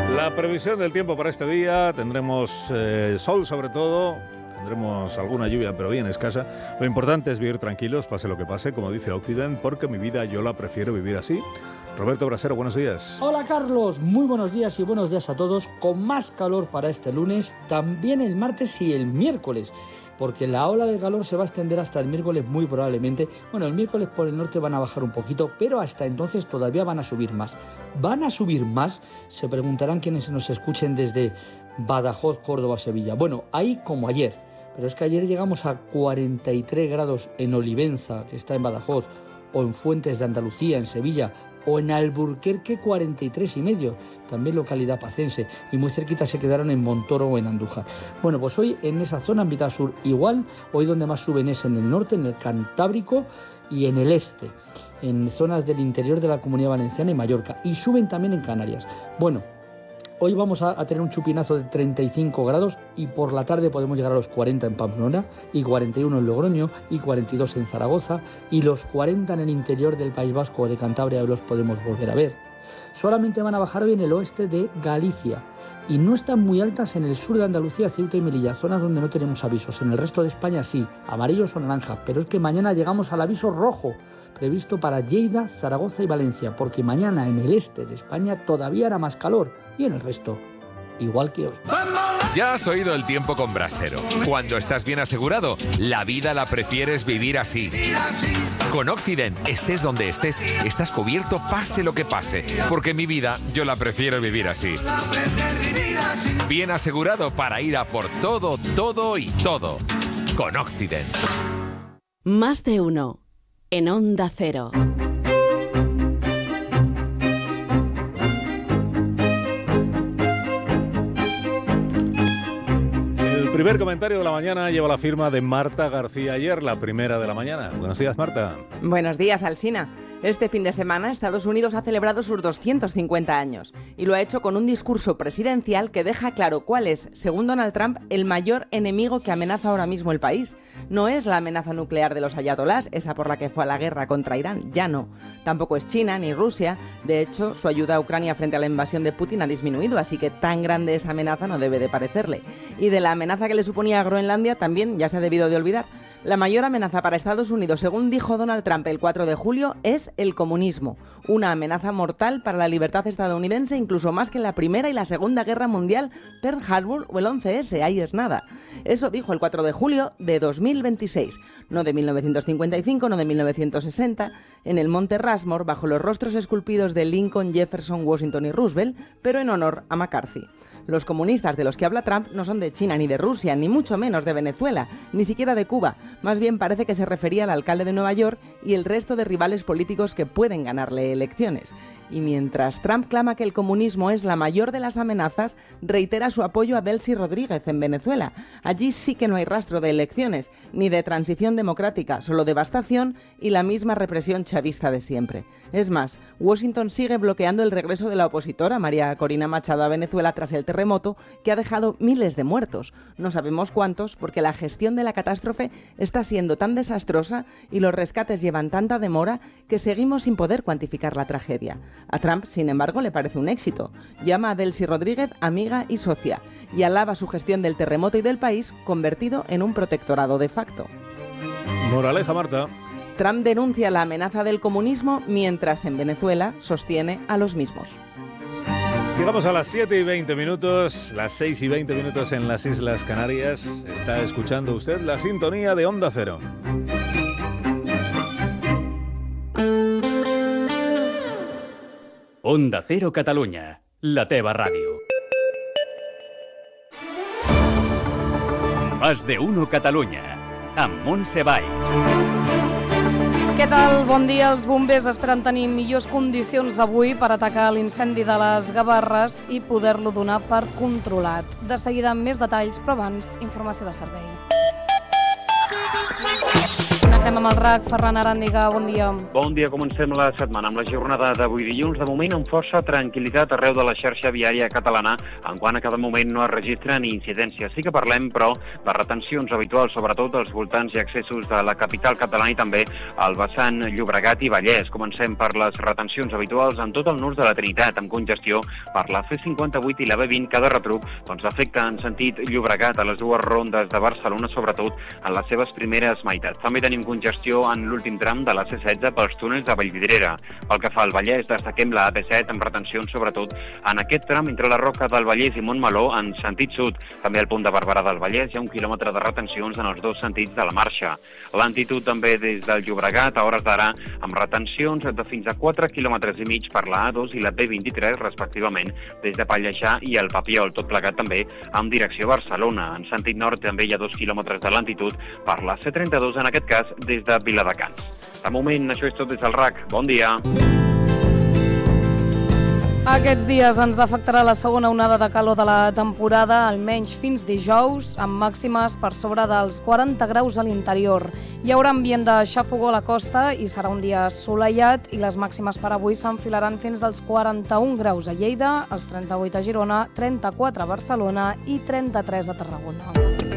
La previsión del tiempo para este día, tendremos sol sobre todo, tendremos alguna lluvia pero bien escasa. Lo importante es vivir tranquilos, pase lo que pase, como dice Occident, porque mi vida yo la prefiero vivir así. Roberto Brasero, buenos días. Hola Carlos, muy buenos días y buenos días a todos. Con más calor para este lunes, también el martes y el miércoles, porque la ola de calor se va a extender hasta el miércoles muy probablemente. Bueno, el miércoles por el norte van a bajar un poquito, pero hasta entonces todavía van a subir más. ¿Van a subir más? Se preguntarán quienes nos escuchen desde Badajoz, Córdoba, Sevilla. Bueno, ahí como ayer, pero es que ayer llegamos a 43 grados en Olivenza, que está en Badajoz, o en Fuentes de Andalucía, en Sevilla, o en Alburquerque 43,5, también localidad pacense, y muy cerquita se quedaron en Montoro o en Andújar. Bueno, pues hoy en esa zona, en mitad sur, igual, hoy donde más suben es en el norte, en el Cantábrico y en el este, en zonas del interior de la Comunidad Valenciana y Mallorca, y suben también en Canarias. Bueno, hoy vamos a tener un chupinazo de 35 grados y por la tarde podemos llegar a los 40 en Pamplona y 41 en Logroño y 42 en Zaragoza y los 40 en el interior del País Vasco o de Cantabria los podemos volver a ver. Solamente van a bajar hoy en el oeste de Galicia y no están muy altas en el sur de Andalucía, Ceuta y Melilla, zonas donde no tenemos avisos. En el resto de España sí, amarillos o naranjas, pero es que mañana llegamos al aviso rojo previsto para Lleida, Zaragoza y Valencia, porque mañana en el este de España todavía hará más calor y en el resto igual que hoy. Ya has oído el tiempo con Brasero. Cuando estás bien asegurado, la vida la prefieres vivir así. Con Occident, estés donde estés, estás cubierto pase lo que pase, porque mi vida yo la prefiero vivir así. Bien asegurado para ir a por todo, todo y todo. Con Occident. Más de uno en Onda Cero. El primer comentario de la mañana lleva la firma de Marta García Ayer, la primera de la mañana. Buenos días, Marta. Buenos días, Alsina. Este fin de semana, Estados Unidos ha celebrado sus 250 años y lo ha hecho con un discurso presidencial que deja claro cuál es, según Donald Trump, el mayor enemigo que amenaza ahora mismo el país. No es la amenaza nuclear de los ayatolás, esa por la que fue a la guerra contra Irán, ya no. Tampoco es China ni Rusia. De hecho, su ayuda a Ucrania frente a la invasión de Putin ha disminuido, así que tan grande esa amenaza no debe de parecerle. Y de la amenaza que le suponía a Groenlandia también ya se ha debido de olvidar. La mayor amenaza para Estados Unidos, según dijo Donald Trump el 4 de julio, es el comunismo. Una amenaza mortal para la libertad estadounidense, incluso más que en la Primera y la Segunda Guerra Mundial, Pearl Harbor o el 11S, ahí es nada. Eso dijo el 4 de julio de 2026, no de 1955, no de 1960, en el Monte Rushmore, bajo los rostros esculpidos de Lincoln, Jefferson, Washington y Roosevelt, pero en honor a McCarthy. Los comunistas de los que habla Trump no son de China ni de Rusia, ni mucho menos de Venezuela, ni siquiera de Cuba. Más bien parece que se refería al alcalde de Nueva York y el resto de rivales políticos que pueden ganarle elecciones. Y mientras Trump clama que el comunismo es la mayor de las amenazas, reitera su apoyo a Delcy Rodríguez en Venezuela. Allí sí que no hay rastro de elecciones, ni de transición democrática, solo devastación y la misma represión chavista de siempre. Es más, Washington sigue bloqueando el regreso de la opositora María Corina Machado a Venezuela tras el terremoto que ha dejado miles de muertos. No sabemos cuántos, porque la gestión de la catástrofe está siendo tan desastrosa y los rescates llevan tanta demora que seguimos sin poder cuantificar la tragedia. A Trump, sin embargo, le parece un éxito. Llama a Delcy Rodríguez amiga y socia y alaba su gestión del terremoto y del país convertido en un protectorado de facto. Moraleja, Marta. Trump denuncia la amenaza del comunismo mientras en Venezuela sostiene a los mismos. Llegamos a las 7 y 20 minutos, las 6 y 20 minutos en las Islas Canarias. Está escuchando usted la sintonía de Onda Cero. Onda Cero Catalunya, la teva ràdio. Más de uno Catalunya, amb Montse Valls. Què tal? Bon dia. Els bombers esperen tenir millors condicions avui per atacar l'incendi de les Gavarres i poder-lo donar per controlat. De seguida amb més detalls, però abans, informació de servei. Una Connectem amb el RAC. Ferran Aràndiga, bon dia. Bon dia, comencem la setmana amb la jornada d'avui dilluns. De moment, amb força tranquil·litat arreu de la xarxa viària catalana, en quant a cada moment no es registren incidències. Sí que parlem, però, de retencions habituals, sobretot als voltants i accessos de la capital catalana i també al vessant Llobregat i Vallès. Comencem per les retencions habituals en tot el nus de la Trinitat, amb congestió per la C58 i la B20. Cada retruc afecta en sentit Llobregat a les dues rondes de Barcelona, sobretot en les seves primeres meitats. També tenim congestió en l'últim tram de la C16 pels túnels de Vallvidrera. Pel que fa al Vallès, destaquem la AP7 amb retencions sobretot en aquest tram entre la Roca del Vallès i Montmeló en sentit sud. També al punt de Barberà del Vallès hi ha 1 quilòmetre de retencions en els dos sentits de la marxa. L'altitud també des del Llobregat a hores d'ara amb retencions de fins a 4,5 quilòmetres per la A2 i la B23 respectivament des de Pallejà i el Papiol, tot plegat també en direcció a Barcelona. En sentit nord també hi ha 2 quilòmetres de lentitud per la C32, en aquest cas des de Viladecans. De moment, això és tot des del RAC. Bon dia. Aquests dies ens afectarà la segona onada de calor de la temporada, almenys fins dijous, amb màximes per sobre dels 40 graus a l'interior. Hi haurà ambient de xafogó a la costa i serà un dia assolellat i les màximes per avui s'enfilaran fins als 41 graus a Lleida, els 38 a Girona, 34 a Barcelona i 33 a Tarragona.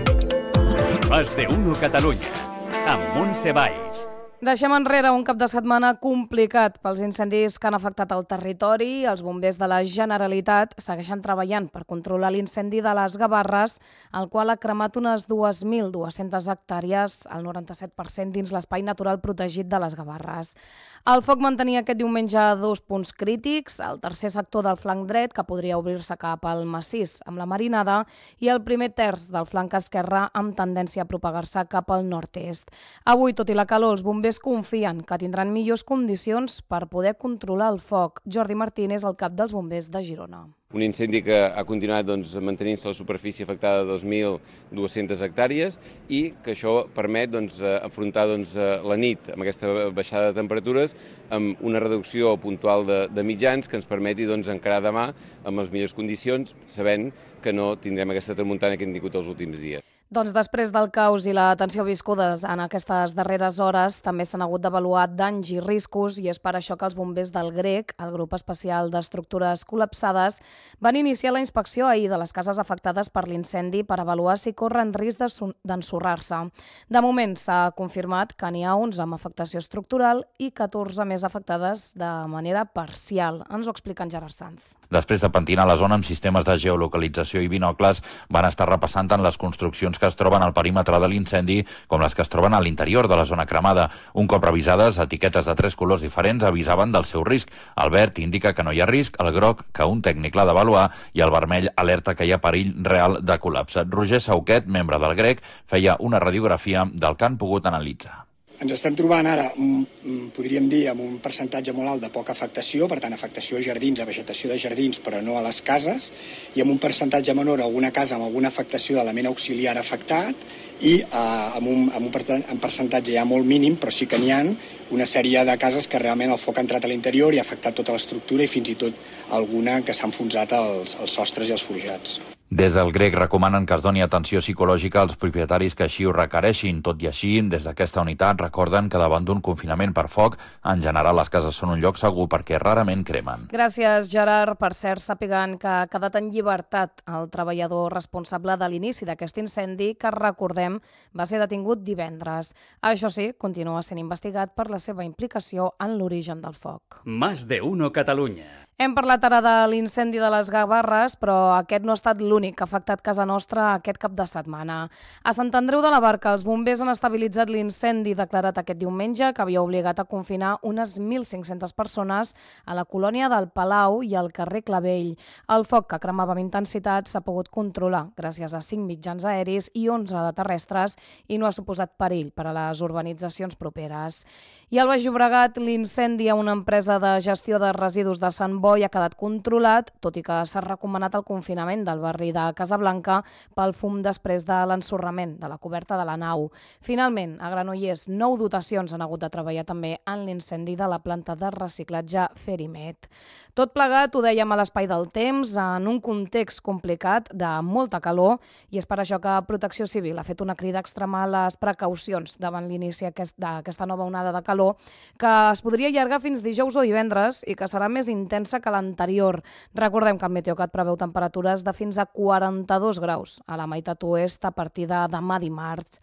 Más de uno Catalunya, amb Montse Valls. Deixem enrere un cap de setmana complicat pels incendis que han afectat el territori. Els bombers de la Generalitat segueixen treballant per controlar l'incendi de les Gavarres, el qual ha cremat unes 2.200 hectàrees, el 97% dins l'espai natural protegit de les Gavarres. El foc mantenia aquest diumenge 2 punts crítics, el tercer sector del flanc dret, que podria obrir-se cap al massís amb la Marinada, i el primer terç del flanc esquerre amb tendència a propagar-se cap al nord-est. Avui, tot i la calor, els bombers confien que tindran millors condicions per poder controlar el foc. Jordi Martín és el cap dels bombers de Girona. Un incendi que ha continuat mantenint-se la superfície afectada de 2.200 hectàrees i que això permet afrontar la nit amb aquesta baixada de temperatures amb una reducció puntual de mitjans que ens permeti encarar demà amb les millors condicions, sabent que no tindrem aquesta tramuntana que hem tingut els últims dies. Doncs després del caos i la tensió viscudes en aquestes darreres hores, també s'han hagut d'avaluar danys i riscos i és per això que els bombers del GREC, el grup especial d'estructures col·lapsades, van iniciar la inspecció ahir de les cases afectades per l'incendi per avaluar si corren risc d'ensorrar-se. De moment s'ha confirmat que n'hi ha 11 amb afectació estructural i 14 més afectades de manera parcial. Ens ho explica en Gerard Sanz. Després de pentinar la zona amb sistemes de geolocalització i binocles, van estar repassant tant les construccions que es troben al perímetre de l'incendi com les que es troben a l'interior de la zona cremada. Un cop revisades, etiquetes de 3 colors diferents avisaven del seu risc. El verd indica que no hi ha risc, el groc que un tècnic l'ha d'avaluar i el vermell alerta que hi ha perill real de col·lapse. Roger Sauquet, membre del GREC, feia una radiografia del que han pogut analitzar. Ens estem trobant ara, podríem dir, amb un percentatge molt alt de poca afectació, per tant, afectació a jardins, a vegetació de jardins, però no a les cases, i amb un percentatge menor a alguna casa amb alguna afectació d'element auxiliar afectat, i amb un percentatge ja molt mínim, però sí que n'hi ha una sèrie de cases que realment el foc ha entrat a l'interior i ha afectat tota l'estructura i fins i tot alguna que s'ha enfonsat els sostres i els forjats. Des del GREC recomanen que es doni atenció psicològica als propietaris que així ho requereixin. Tot i així, des d'aquesta unitat recorden que davant d'un confinament per foc, en general les cases són un lloc segur perquè rarament cremen. Gràcies, Gerard. Per cert, sàpiguen que ha quedat en llibertat el treballador responsable de l'inici d'aquest incendi, que recordem va ser detingut divendres. Això sí, continua sent investigat per la seva implicació en l'origen del foc. Más de uno Catalunya. Hem parlat ara de l'incendi de les Gavarres, però aquest no ha estat l'únic que ha afectat casa nostra aquest cap de setmana. A Sant Andreu de la Barca, els bombers han estabilitzat l'incendi declarat aquest diumenge, que havia obligat a confinar unes 1.500 persones a la colònia del Palau i al carrer Clavell. El foc, que cremava amb intensitat, s'ha pogut controlar gràcies a 5 mitjans aeris i 11 de terrestres i no ha suposat perill per a les urbanitzacions properes. I al Baix Llobregat, l'incendi a una empresa de gestió de residus de Sant bo i ha quedat controlat, tot i que s'ha recomanat el confinament del barri de Casablanca pel fum després de l'ensorrament de la coberta de la nau. Finalment, a Granollers, 9 dotacions han hagut de treballar també en l'incendi de la planta de reciclatge Ferimet. Tot plegat, ho dèiem a l'Espai del Temps, en un context complicat de molta calor, i és per això que Protecció Civil ha fet una crida a extremar les precaucions davant l'inici d'aquesta nova onada de calor, que es podria allargar fins dijous o divendres i que serà més intensa que l'anterior. Recordem que el Meteocat preveu temperatures de fins a 42 graus a la meitat oest a partir de demà dimarts.